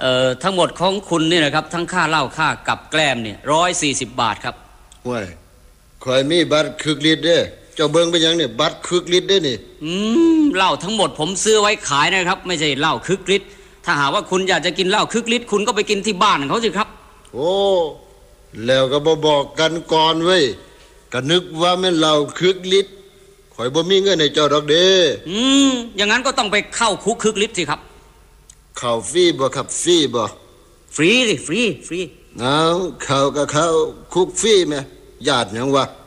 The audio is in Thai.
ทั้งหมดของคุณนี่นะครับทั้งค่าเหล้าค่ากับแกล้มเนี่ย140 บาทครับว้ายข่อยมีบัตรคึกฤทธิ์เด้เจ้าเบิ่งไปยังเนี่ยบัตรคึกฤทธิ์เด้นี่เหล้าทั้งหมดผมซื้อไว้ขายนะครับไม่ใช่เหล้าคึกฤทธิ์ถ้าหากว่าคุณอยากจะกินเหล้าคึกฤทธิ์คุณก็ไปกินที่บ้านเขาสิครับโอ้แล้วก็บ่บอกกันก่อนเว้ยก็นึกว่าแม่นเหล้าคึกฤทธิ์ข่อยบ่มีเงินให้เจ้าดอกเด้อย่างนั้นก็ต้องไปเข้าคุกคึกฤทธิ์สิครับเข้าฟรีบ่ครับฟรีบ่ฟรีสิฟรีเอาเข้าก็เข้าคุกฟรีแม่ญาติหยังวะ